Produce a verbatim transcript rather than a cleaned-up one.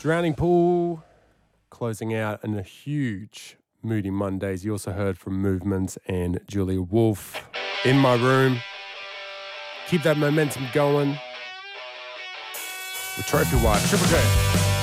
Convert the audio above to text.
Drowning Pool closing out in a huge Moody Mondays. You also heard from Movements and Julia Wolf. In My Room. Keep that momentum going. With Trophy Wife, Triple J.